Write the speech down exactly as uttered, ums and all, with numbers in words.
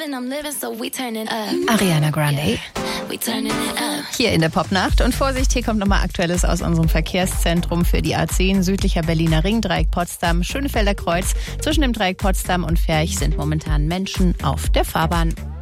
Ariana Grande. Hier in der Popnacht. Und Vorsicht, hier kommt nochmal Aktuelles aus unserem Verkehrszentrum für die A zehn, südlicher Berliner Ring, Dreieck Potsdam, Schönefelder Kreuz. Zwischen dem Dreieck Potsdam und Ferch sind momentan Menschen auf der Fahrbahn.